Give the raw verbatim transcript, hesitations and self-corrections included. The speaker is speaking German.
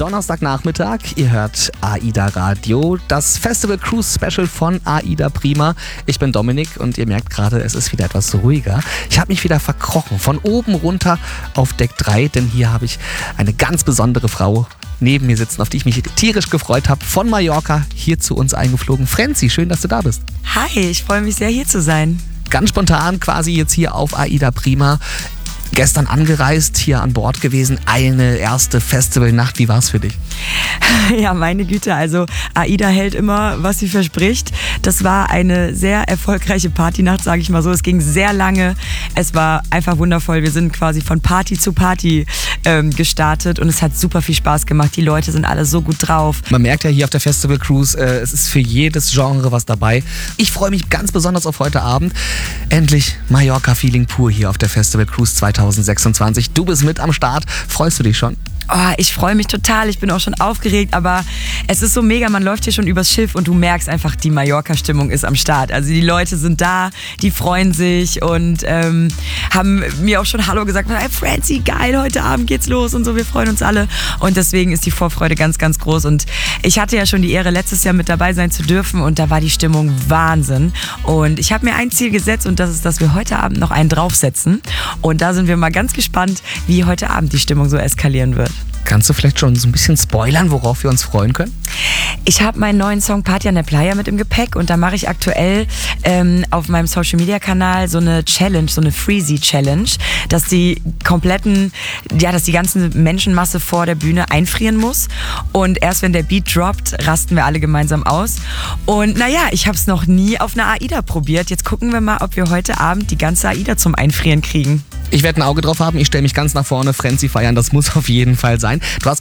Donnerstagnachmittag. Ihr hört AIDA Radio, das Festival Cruise Special von AIDA Prima. Ich bin Dominik und ihr merkt gerade, es ist wieder etwas ruhiger. Ich habe mich wieder verkrochen, von oben runter auf Deck drei, denn hier habe ich eine ganz besondere Frau neben mir sitzen, auf die ich mich tierisch gefreut habe, von Mallorca hier zu uns eingeflogen. Franzi, schön, dass du da bist. Hi, ich freue mich sehr, hier zu sein. Ganz spontan quasi jetzt hier auf AIDA Prima. Gestern angereist, hier an Bord gewesen, eine erste Festivalnacht. Wie war es für dich? Ja, meine Güte, also AIDA hält immer, was sie verspricht. Das war eine sehr erfolgreiche Partynacht, sage ich mal so. Es ging sehr lange, es war einfach wundervoll. Wir sind quasi von Party zu Party ähm, gestartet und es hat super viel Spaß gemacht. Die Leute sind alle so gut drauf. Man merkt ja hier auf der Festival Cruise, äh, es ist für jedes Genre was dabei. Ich freue mich ganz besonders auf heute Abend. Endlich Mallorca-Feeling pur hier auf der Festival Cruise zweitausendsechsundzwanzig. Du bist mit am Start. Freust du dich schon? Oh, ich freue mich total, ich bin auch schon aufgeregt, aber es ist so mega, man läuft hier schon übers Schiff und du merkst einfach, die Mallorca-Stimmung ist am Start. Also die Leute sind da, die freuen sich und ähm, haben mir auch schon Hallo gesagt, hey Franzi, geil, heute Abend geht's los und so, wir freuen uns alle und deswegen ist die Vorfreude ganz, ganz groß und ich hatte ja schon die Ehre, letztes Jahr mit dabei sein zu dürfen und da war die Stimmung Wahnsinn und ich habe mir ein Ziel gesetzt und das ist, dass wir heute Abend noch einen draufsetzen und da sind wir mal ganz gespannt, wie heute Abend die Stimmung so eskalieren wird. Kannst du vielleicht schon so ein bisschen spoilern, worauf wir uns freuen können? Ich habe meinen neuen Song Party an der Playa mit im Gepäck und da mache ich aktuell ähm, auf meinem Social Media Kanal so eine Challenge, so eine Freezy Challenge, dass die kompletten, ja, dass die ganze Menschenmasse vor der Bühne einfrieren muss und erst wenn der Beat droppt, rasten wir alle gemeinsam aus. Und naja, ich habe es noch nie auf einer AIDA probiert. Jetzt gucken wir mal, ob wir heute Abend die ganze AIDA zum Einfrieren kriegen. Ich werde ein Auge drauf haben, ich stelle mich ganz nach vorne, Franzi feiern, das muss auf jeden Fall sein. Du hast